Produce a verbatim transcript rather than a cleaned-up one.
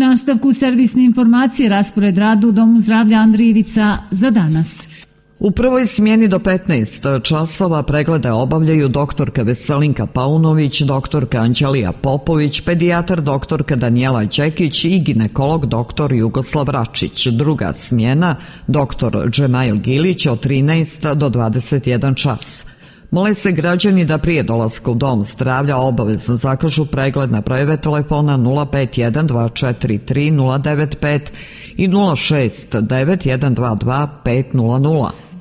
nastavku servisne informacije, raspored rada u Domu zdravlja Andrijevica za danas. U prvoj smjeni do petnaest časova preglede obavljaju doktorka Veselinka Paunović, doktorka Anđelija Popović, pedijatar doktorka Danijela Đekić i ginekolog doktor Jugoslav Račić. Druga smjena doktor Džemail Gilić od trinaest do dvadeset jedan čas. Mole se građani da prije dolaska u Dom zdravlja obavezno zakažu pregled na brojeve telefona nula pet jedan dva četiri tri nula devet pet i nula šest devet jedan dva dva pet nula nula.